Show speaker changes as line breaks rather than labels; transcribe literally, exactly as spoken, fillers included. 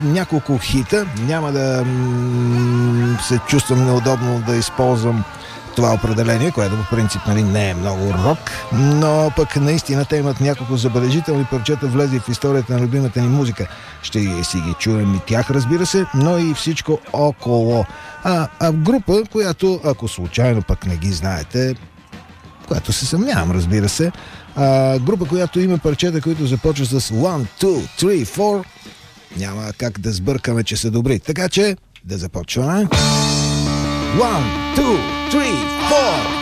няколко хита. Няма да м- се чувствам неудобно да използвам това определение, което по принцип, нали, не е много рок, но пък наистина те имат няколко забележителни парчета, влезли в историята на любимата ни музика. Ще си ги чуем и тях, разбира се, но и всичко около. А, а група, която, ако случайно пък не ги знаете, която се съмнявам, разбира се, а, група, която има парчета, които започват с one, two, three, four, няма как да сбъркаме, че са добри. Така че, да започваме. one, two, three, four